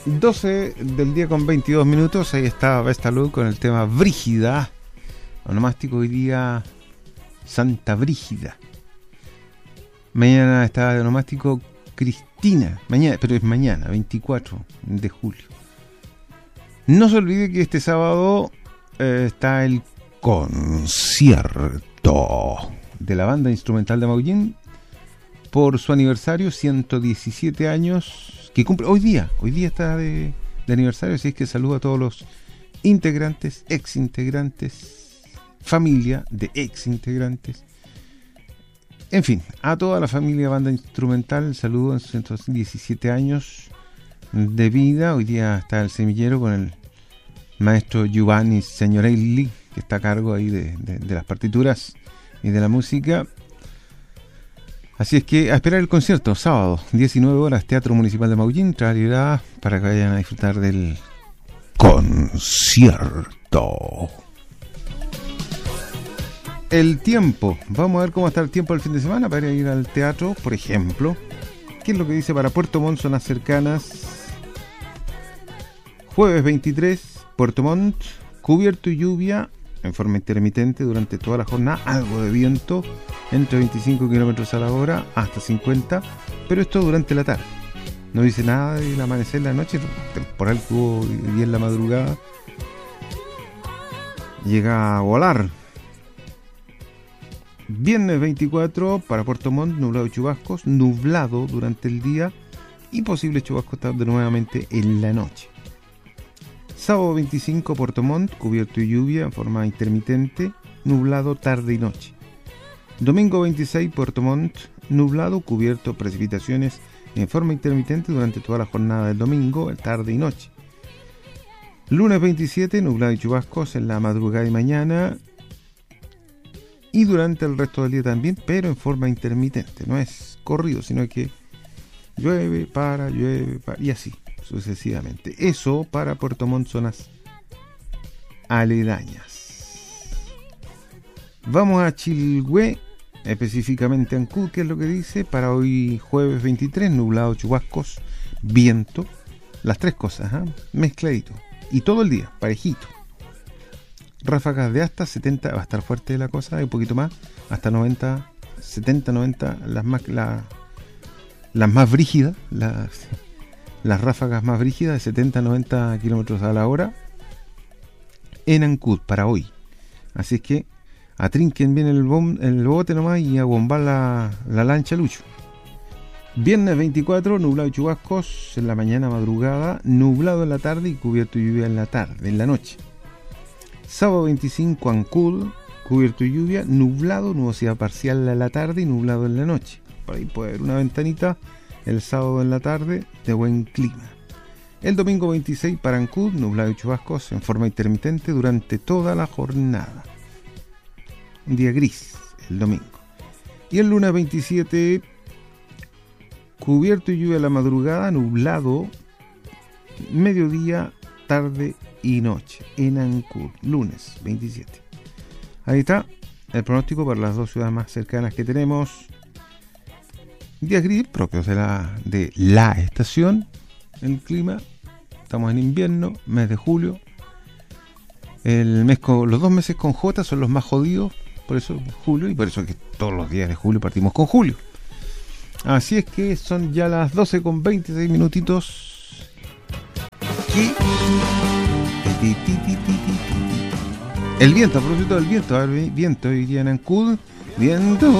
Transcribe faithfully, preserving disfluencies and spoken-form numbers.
doce del día con veintidós minutos. Ahí está Vestalud con el tema Brígida. Onomástico hoy día Santa Brígida. Mañana está de onomástico Cristina. Mañana, pero es mañana, veinticuatro de julio. No se olvide que este sábado eh, está el concierto de la banda instrumental de Maullín por su aniversario, ciento diecisiete años, que cumple hoy día. Hoy día está de, de aniversario, así es que saludo a todos los integrantes, ex integrantes, familia de ex integrantes. En fin, a toda la familia banda instrumental, saludo en sus ciento diecisiete años de vida. Hoy día está el semillero con el maestro Giovanni Signorelli, que está a cargo ahí de, de, de las partituras y de la música. Así es que a esperar el concierto, sábado, diecinueve horas, Teatro Municipal de Maullín, traerá para que vayan a disfrutar del concierto. El tiempo, vamos a ver cómo está el tiempo el fin de semana para ir al teatro, por ejemplo. ¿Qué es lo que dice para Puerto Montt, zonas cercanas? Jueves veintitrés, Puerto Montt, cubierto y lluvia en forma intermitente durante toda la jornada, algo de viento entre veinticinco kilómetros a la hora hasta cincuenta, pero esto durante la tarde. No dice nada del amanecer en la noche, temporal que hubo y en la madrugada llega a volar. Viernes veinticuatro para Puerto Montt, nublado y chubascos, nublado durante el día y posible chubascos tarde nuevamente en la noche. Sábado veinticinco, Puerto Montt, cubierto y lluvia en forma intermitente, nublado tarde y noche. Domingo veintiséis, Puerto Montt, nublado, cubierto, precipitaciones en forma intermitente durante toda la jornada del domingo, tarde y noche. Lunes veintisiete, nublado y chubascos en la madrugada y mañana y durante el resto del día también, pero en forma intermitente. No es corrido, sino que llueve, para, llueve, para, y así sucesivamente. Eso para Puerto Montt, zonas aledañas. Vamos a Chilhué, específicamente Ancud, que es lo que dice para hoy jueves veintitrés, nublado, chubascos, viento, las tres cosas, ¿eh? Mezcladito, y todo el día, parejito. Ráfagas de hasta setenta, va a estar fuerte la cosa, un poquito más, hasta noventa, setenta, noventa, las más, la, las más brígidas, las... las ráfagas más brígidas de setenta a noventa kilómetros a la hora en Ancud para hoy. Así es que atrinquen bien el, bom, el bote nomás y a bombar la, la lancha, Lucho. Viernes veinticuatro, nublado y chubascos en la mañana, madrugada, nublado en la tarde y cubierto y lluvia en la tarde, en la noche. Sábado veinticinco, Ancud, cubierto y lluvia, nublado, nubosidad parcial en la tarde y nublado en la noche. Por ahí puede haber una ventanita el sábado en la tarde de buen clima. El domingo veintiséis para Ancud, nublado y chubascos en forma intermitente durante toda la jornada. Un día gris el domingo. Y el lunes veintisiete, cubierto y lluvia a la madrugada, nublado, mediodía, tarde y noche en Ancud, lunes veintisiete. Ahí está el pronóstico para las dos ciudades más cercanas que tenemos. Días gris propios de la, de la estación, el clima. Estamos en invierno, mes de julio. El mes con, los dos meses con J son los más jodidos, por eso julio, y por eso que todos los días de julio partimos con julio. Así es que son ya las doce con veintiséis minutitos. ¿Qué? El viento, a propósito del viento, a ver, viento hoy día en Ancud, viento.